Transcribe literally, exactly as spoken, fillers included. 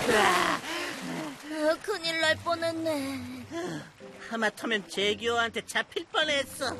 어, 큰일 날 뻔했네. 하마터면 제기어한테 잡힐 뻔했어.